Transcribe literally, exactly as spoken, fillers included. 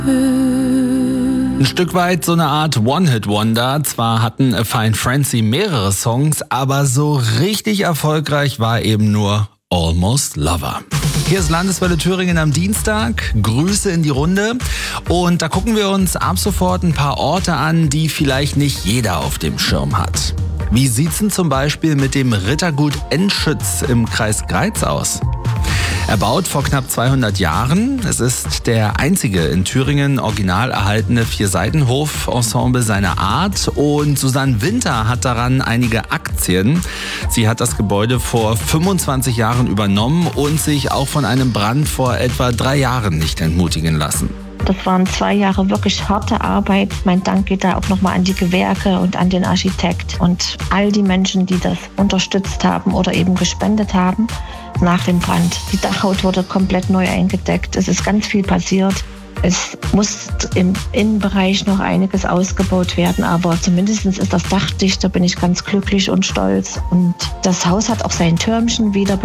Ein Stück weit so eine Art One-Hit-Wonder. Zwar hatten A Fine Frenzy mehrere Songs, aber so richtig erfolgreich war eben nur Almost Lover. Hier ist Landeswelle Thüringen am Dienstag. Grüße in die Runde. Und da gucken wir uns ab sofort ein paar Orte an, die vielleicht nicht jeder auf dem Schirm hat. Wie sieht's denn zum Beispiel mit dem Rittergut Enschütz im Kreis Greiz aus? Erbaut vor knapp zweihundert Jahren. Es ist der einzige in Thüringen original erhaltene Vier-Seitenhof-Ensemble seiner Art. Und Susanne Winter hat daran einige Aktien. Sie hat das Gebäude vor fünfundzwanzig Jahren übernommen und sich auch von einem Brand vor etwa drei Jahren nicht entmutigen lassen. Das waren zwei Jahre wirklich harte Arbeit. Mein Dank geht da auch nochmal an die Gewerke und an den Architekt und all die Menschen, die das unterstützt haben oder eben gespendet haben nach dem Brand. Die Dachhaut wurde komplett neu eingedeckt. Es ist ganz viel passiert. Es muss im Innenbereich noch einiges ausgebaut werden, aber zumindest ist das Dach dicht. Da bin ich ganz glücklich und stolz. Und das Haus hat auch sein Türmchen wieder